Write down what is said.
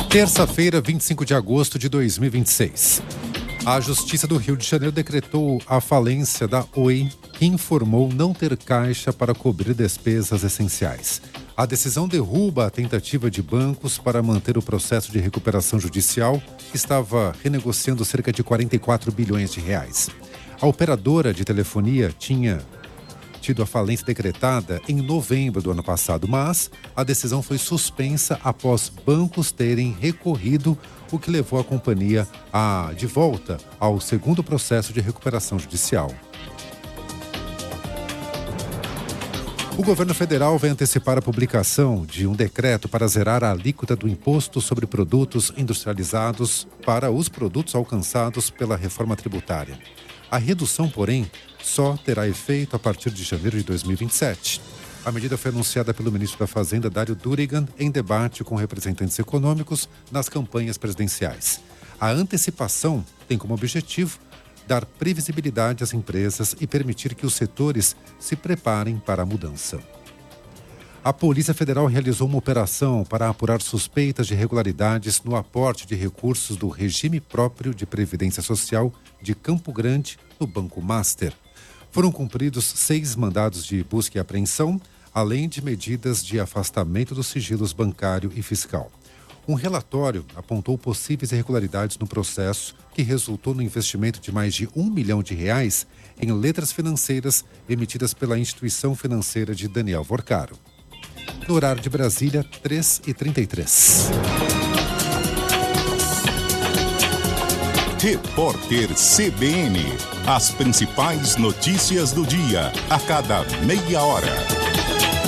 Terça-feira, 25 de agosto de 2026. A Justiça do Rio de Janeiro decretou a falência da Oi, que informou não ter caixa para cobrir despesas essenciais. A decisão derruba a tentativa de bancos para manter o processo de recuperação judicial, que estava renegociando cerca de 44 bilhões de reais. A operadora de telefonia tinha tido a falência decretada em novembro do ano passado, mas a decisão foi suspensa após bancos terem recorrido, o que levou a companhia de volta ao segundo processo de recuperação judicial. O governo federal vai antecipar a publicação de um decreto para zerar a alíquota do imposto sobre produtos industrializados para os produtos alcançados pela reforma tributária. A redução, porém, só terá efeito a partir de janeiro de 2027. A medida foi anunciada pelo ministro da Fazenda, Dário Durigan, em debate com representantes econômicos nas campanhas presidenciais. A antecipação tem como objetivo dar previsibilidade às empresas e permitir que os setores se preparem para a mudança. A Polícia Federal realizou uma operação para apurar suspeitas de irregularidades no aporte de recursos do Regime Próprio de Previdência Social de Campo Grande, no Banco Master. Foram cumpridos 6 mandados de busca e apreensão, além de medidas de afastamento dos sigilos bancário e fiscal. Um relatório apontou possíveis irregularidades no processo, que resultou no investimento de mais de R$1 milhão em letras financeiras emitidas pela instituição financeira de Daniel Vorcaro. No horário de Brasília, 3h33. Repórter CBN. As principais notícias do dia, a cada meia hora.